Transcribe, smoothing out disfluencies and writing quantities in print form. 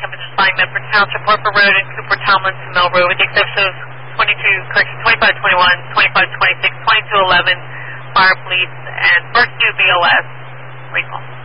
of an assignment for Township Harper Road and Cooper Tomlinson Mill Road with the exception of 2521, 2526, 2211, Fire Police, and first due BLS recall.